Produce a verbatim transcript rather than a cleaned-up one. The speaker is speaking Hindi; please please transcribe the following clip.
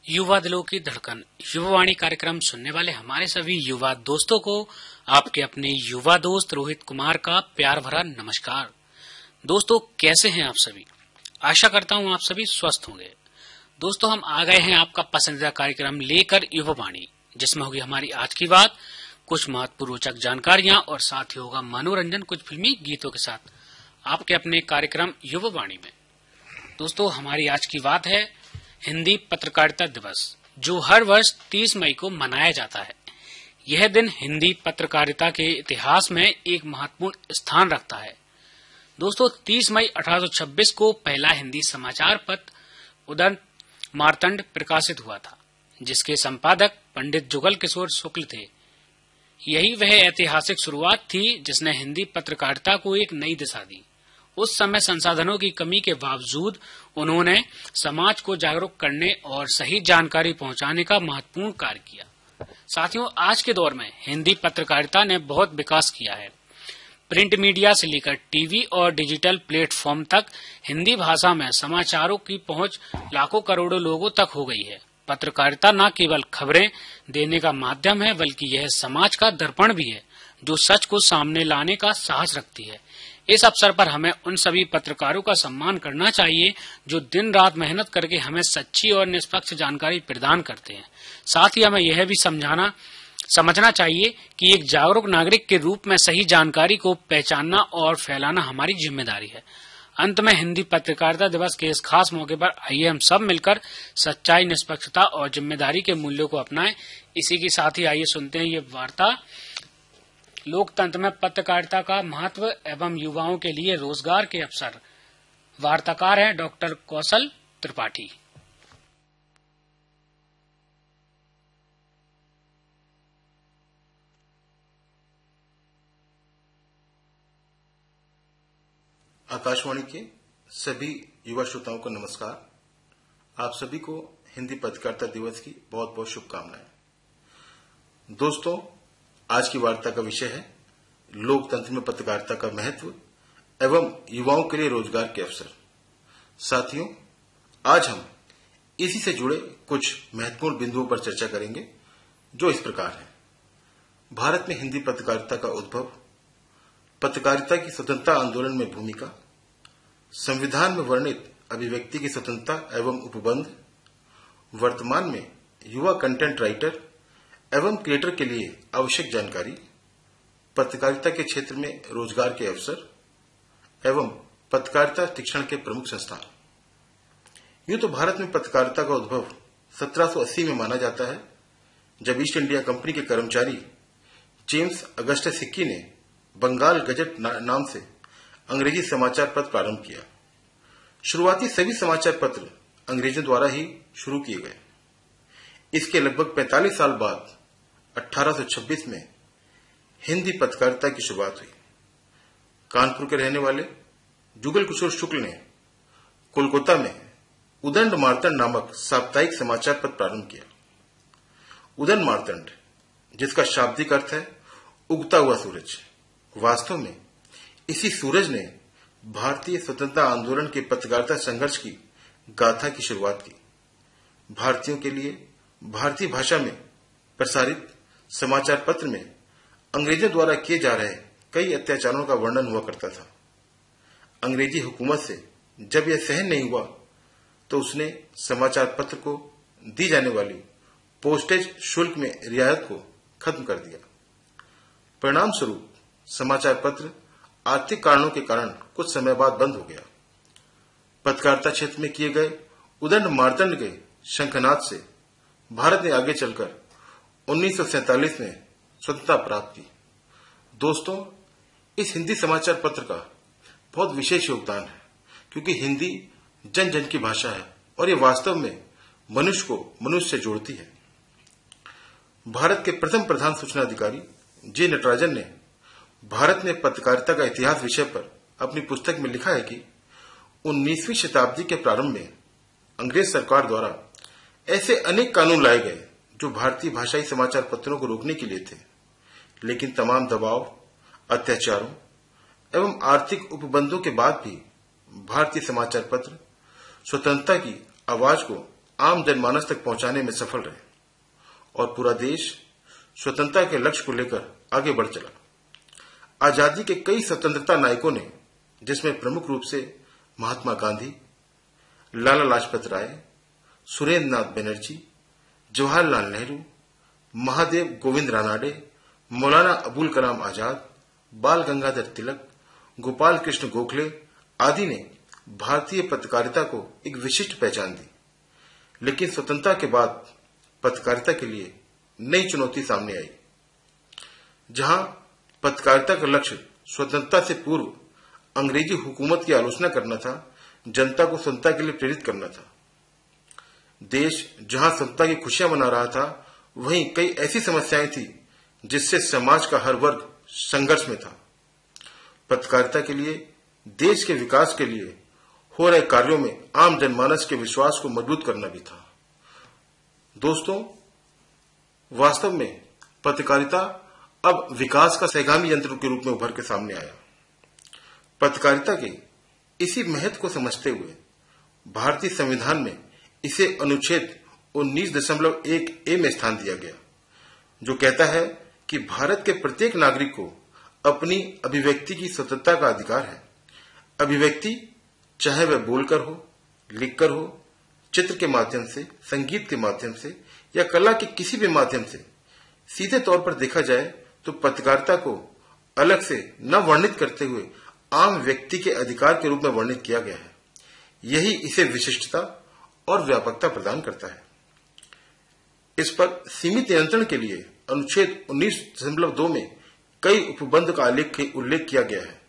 युवा दिलों की धड़कन युवावाणी कार्यक्रम सुनने वाले हमारे सभी युवा दोस्तों को आपके अपने युवा दोस्त रोहित कुमार का प्यार भरा नमस्कार। दोस्तों, कैसे हैं आप सभी? आशा करता हूं आप सभी स्वस्थ होंगे। दोस्तों, हम आ गए हैं आपका पसंदीदा कार्यक्रम लेकर युवावाणी, जिसमें होगी हमारी आज की बात, कुछ महत्वपूर्ण रोचक जानकारियां और साथ ही होगा मनोरंजन कुछ फिल्मी गीतों के साथ आपके अपने कार्यक्रम युवावाणी में। दोस्तों, हमारी आज की बात है हिंदी पत्रकारिता दिवस, जो हर वर्ष तीस मई को मनाया जाता है। यह दिन हिंदी पत्रकारिता के इतिहास में एक महत्वपूर्ण स्थान रखता है। दोस्तों, तीस मई अठारह सौ छब्बीस को पहला हिंदी समाचार पत्र उदंड मार्तंड प्रकाशित हुआ था, जिसके संपादक पंडित जुगल किशोर शुक्ल थे। यही वह ऐतिहासिक शुरुआत थी जिसने हिंदी पत्रकारिता को एक नई दिशा दी। उस समय संसाधनों की कमी के बावजूद उन्होंने समाज को जागरूक करने और सही जानकारी पहुंचाने का महत्वपूर्ण कार्य किया। साथियों, आज के दौर में हिंदी पत्रकारिता ने बहुत विकास किया है। प्रिंट मीडिया से लेकर टीवी और डिजिटल प्लेटफॉर्म तक हिंदी भाषा में समाचारों की पहुंच लाखों करोड़ों लोगों तक हो गई है। पत्रकारिता न केवल खबरें देने का माध्यम है, बल्कि यह समाज का दर्पण भी है, जो सच को सामने लाने का साहस रखती है। इस अवसर पर हमें उन सभी पत्रकारों का सम्मान करना चाहिए जो दिन रात मेहनत करके हमें सच्ची और निष्पक्ष जानकारी प्रदान करते हैं। साथ ही हमें यह भी समझाना समझना चाहिए कि एक जागरूक नागरिक के रूप में सही जानकारी को पहचानना और फैलाना हमारी जिम्मेदारी है। अंत में हिंदी पत्रकारिता दिवस के इस खास मौके पर आइए हम सब मिलकर सच्चाई, निष्पक्षता और जिम्मेदारी के मूल्यों को अपनाएं। इसी के साथ ही आइए सुनते हैं ये वार्ता, लोकतंत्र में पत्रकारिता का महत्व एवं युवाओं के लिए रोजगार के अवसर। वार्ताकार हैं डॉक्टर कौशल त्रिपाठी। आकाशवाणी के सभी युवा श्रोताओं को नमस्कार। आप सभी को हिंदी पत्रकारिता दिवस की बहुत बहुत शुभकामनाएं। दोस्तों, आज की वार्ता का विषय है लोकतंत्र में पत्रकारिता का महत्व एवं युवाओं के लिए रोजगार के अवसर। साथियों, आज हम इसी से जुड़े कुछ महत्वपूर्ण बिंदुओं पर चर्चा करेंगे, जो इस प्रकार हैं। भारत में हिंदी पत्रकारिता का उद्भव, पत्रकारिता की स्वतंत्रता आंदोलन में भूमिका, संविधान में वर्णित अभिव्यक्ति की स्वतंत्रता एवं उपबंध, वर्तमान में युवा कंटेंट राइटर एवं क्रिएटर के लिए आवश्यक जानकारी, पत्रकारिता के क्षेत्र में रोजगार के अवसर एवं पत्रकारिता शिक्षण के प्रमुख संस्थान। यूं तो भारत में पत्रकारिता का उद्भव सत्रह सौ अस्सी में माना जाता है, जब ईस्ट इंडिया कंपनी के कर्मचारी जेम्स अगस्टस हिक्की ने बंगाल गजट ना, नाम से अंग्रेजी समाचार पत्र प्रारंभ किया। शुरुआती सभी समाचार पत्र अंग्रेजों द्वारा ही शुरू किए गए। इसके लगभग पैंतालीस साल बाद अठारह सौ छब्बीस में हिंदी पत्रकारिता की शुरुआत हुई। कानपुर के रहने वाले जुगल किशोर शुक्ल ने कोलकाता में उदंड मार्तंड नामक साप्ताहिक समाचार पत्र प्रारंभ किया। उदंड मार्तंड, जिसका शाब्दिक अर्थ है उगता हुआ सूरज, वास्तव में इसी सूरज ने भारतीय स्वतंत्रता आंदोलन के पत्रकारिता संघर्ष की गाथा की शुरुआत की। भारतीयों के लिए भारतीय भाषा में प्रसारित समाचार पत्र में अंग्रेजों द्वारा किए जा रहे कई अत्याचारों का वर्णन हुआ करता था। अंग्रेजी हुकूमत से जब यह सहन नहीं हुआ, तो उसने समाचार पत्र को दी जाने वाली पोस्टेज शुल्क में रियायत को खत्म कर दिया। परिणाम स्वरूप समाचार पत्र आर्थिक कारणों के कारण कुछ समय बाद बंद हो गया। पत्रकारिता क्षेत्र में किए गए उदंड मार्तंड के शंखनाद से भारत ने आगे चलकर उन्नीस सौ सैंतालीस में स्वतंत्रता प्राप्त की। दोस्तों, इस हिंदी समाचार पत्र का बहुत विशेष योगदान है, क्योंकि हिंदी जन जन की भाषा है और ये वास्तव में मनुष्य को मनुष्य से जोड़ती है। भारत के प्रथम प्रधान सूचना अधिकारी जे नटराजन ने भारत में पत्रकारिता का इतिहास विषय पर अपनी पुस्तक में लिखा है कि उन्नीसवीं शताब्दी के प्रारंभ में अंग्रेज सरकार द्वारा ऐसे अनेक कानून लाए गए जो भारतीय भाषाई समाचार पत्रों को रोकने के लिए थे, लेकिन तमाम दबाव, अत्याचारों एवं आर्थिक उपबंधों के बाद भी भारतीय समाचार पत्र स्वतंत्रता की आवाज को आम जनमानस तक पहुंचाने में सफल रहे और पूरा देश स्वतंत्रता के लक्ष्य को लेकर आगे बढ़ चला। आजादी के कई स्वतंत्रता नायकों ने, जिसमें प्रमुख रूप से महात्मा गांधी, लाला लाजपत राय, सुरेंद्र नाथ बनर्जी, जवाहरलाल नेहरू, महादेव गोविंद रानाडे, मौलाना अबुल कलाम आजाद, बाल गंगाधर तिलक, गोपाल कृष्ण गोखले आदि ने भारतीय पत्रकारिता को एक विशिष्ट पहचान दी। लेकिन स्वतंत्रता के बाद पत्रकारिता के लिए नई चुनौती सामने आई। जहां पत्रकारिता का लक्ष्य स्वतंत्रता से पूर्व अंग्रेजी हुकूमत की आलोचना करना था, जनता को स्वतंत्रता के लिए प्रेरित करना था। देश जहां स्वतंत्रता की खुशियां मना रहा था, वहीं कई ऐसी समस्याएं थी जिससे समाज का हर वर्ग संघर्ष में था। पत्रकारिता के लिए, देश के विकास के लिए हो रहे कार्यों में आम जनमानस के विश्वास को मजबूत करना भी था। दोस्तों, वास्तव में पत्रकारिता अब विकास का सहगामी यंत्र के रूप में उभर के सामने आया। पत्रकारिता के इसी महत्व को समझते हुए भारतीय संविधान में इसे अनुच्छेद उन्नीस दशमलव एक ए में स्थान दिया गया, जो कहता है कि भारत के प्रत्येक नागरिक को अपनी अभिव्यक्ति की स्वतंत्रता का अधिकार है। अभिव्यक्ति चाहे वह बोलकर हो, लिखकर हो, चित्र के माध्यम से, संगीत के माध्यम से या कला के किसी भी माध्यम से। सीधे तौर पर देखा जाए तो पत्रकारिता को अलग से न वर्णित करते हुए आम व्यक्ति के अधिकार के रूप में वर्णित किया गया है। यही इसे विशिष्टता और व्यापकता प्रदान करता है। इस पर सीमित नियंत्रण के लिए अनुच्छेद उन्नीस दशमलव दो में कई उपबंध का उल्लेख किया गया है।